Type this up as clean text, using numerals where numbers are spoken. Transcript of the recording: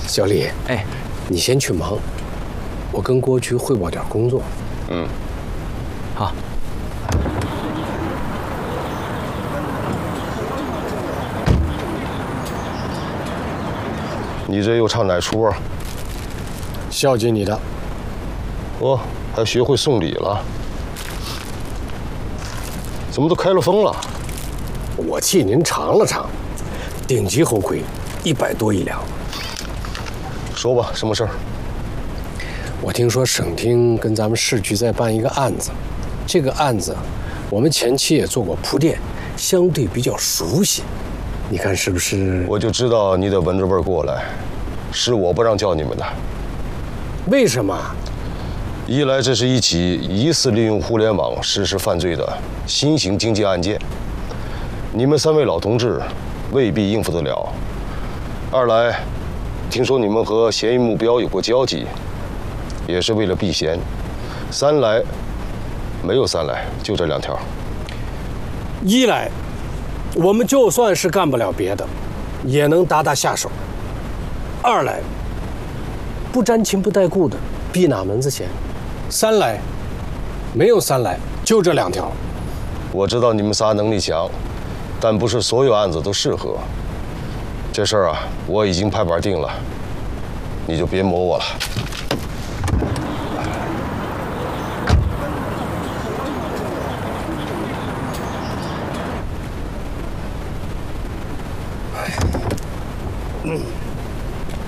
小李， 哎， 你先去忙，我跟郭局汇报点工作。 嗯，好。 你这又唱哪出啊？ 孝敬你的。 哦，还学会送礼了？怎么都开了封了？ 我替您尝了尝，顶级猴魁，100多一两。 说吧，什么事儿？ 我听说省厅跟咱们市局在办一个案子，这个案子我们前期也做过铺垫，相对比较熟悉。你看是不是？ 我就知道你得闻着味儿过来，是我不让叫你们的。 为什么？ 一来，这是一起疑似利用互联网实施犯罪的新型经济案件，你们3位老同志未必应付得了；二来，听说你们和嫌疑目标有过交集，也是为了避嫌；三来，没有三来，就这2条。 一来，我们就算是干不了别的，也能打打下手；二来，不沾亲不带故的，避哪门子嫌？三来，没有三来，就这2条。 我知道你们仨能力强，但不是所有案子都适合。这事儿啊，我已经拍板定了，你就别磨我了。